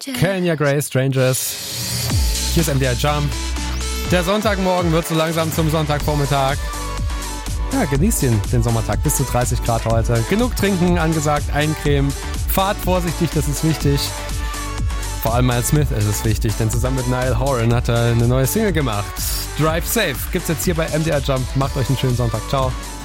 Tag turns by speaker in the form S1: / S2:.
S1: Kenya Gray, Strangers. Hier ist MDR Jump. Der Sonntagmorgen wird so langsam zum Sonntagvormittag. Ja, genießt den Sommertag. Bis zu 30 Grad heute. Genug trinken angesagt, eincremen. Fahrt vorsichtig, das ist wichtig. Vor allem Miles Smith ist es wichtig, denn zusammen mit Niall Horan hat er eine neue Single gemacht. Drive Safe gibt's jetzt hier bei MDR Jump. Macht euch einen schönen Sonntag. Ciao.